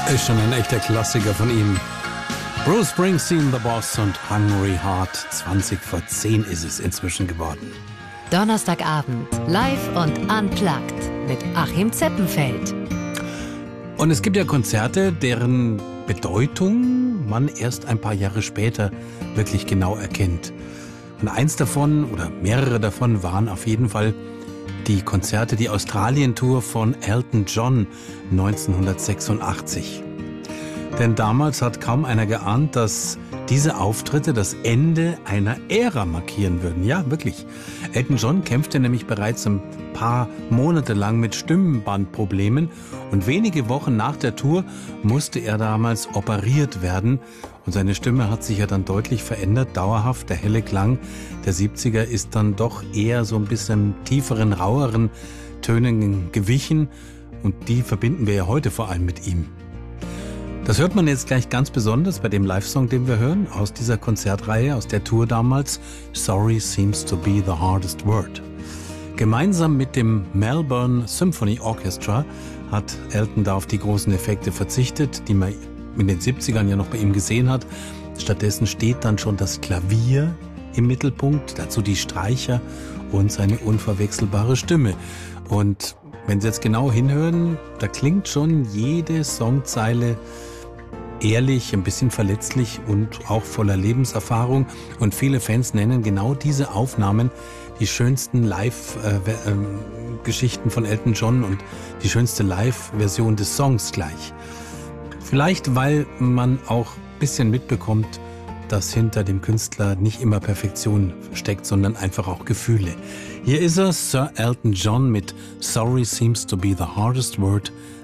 Ist schon ein echter Klassiker von ihm. Bruce Springsteen, The Boss und Hungry Heart. 20 vor 10 ist es inzwischen geworden. Donnerstagabend, live und unplugged mit Achim Zeppenfeld. Und es gibt ja Konzerte, deren Bedeutung man erst ein paar Jahre später wirklich genau erkennt. Und eins davon oder mehrere davon waren auf jeden Fall die Konzerte, die Australien-Tour von Elton John 1986. Denn damals hat kaum einer geahnt, dass diese Auftritte das Ende einer Ära markieren würden. Ja, wirklich. Elton John kämpfte nämlich bereits ein paar Monate lang mit Stimmbandproblemen und wenige Wochen nach der Tour musste er damals operiert werden. Und seine Stimme hat sich ja dann deutlich verändert, dauerhaft. Der helle Klang der 70er ist dann doch eher so ein bisschen tieferen, raueren Tönen gewichen. Und die verbinden wir ja heute vor allem mit ihm. Das hört man jetzt gleich ganz besonders bei dem Live-Song, den wir hören, aus dieser Konzertreihe, aus der Tour damals. Sorry seems to be the hardest word. Gemeinsam mit dem Melbourne Symphony Orchestra hat Elton da auf die großen Effekte verzichtet, die man in den 70ern ja noch bei ihm gesehen hat. Stattdessen steht dann schon das Klavier im Mittelpunkt, dazu die Streicher und seine unverwechselbare Stimme. Und wenn Sie jetzt genau hinhören, da klingt schon jede Songzeile ehrlich, ein bisschen verletzlich und auch voller Lebenserfahrung. Und viele Fans nennen genau diese Aufnahmen die schönsten Live-Geschichten von Elton John und die schönste Live-Version des Songs gleich. Vielleicht, weil man auch ein bisschen mitbekommt, dass hinter dem Künstler nicht immer Perfektion steckt, sondern einfach auch Gefühle. Hier ist er, Sir Elton John mit Sorry seems to be the hardest word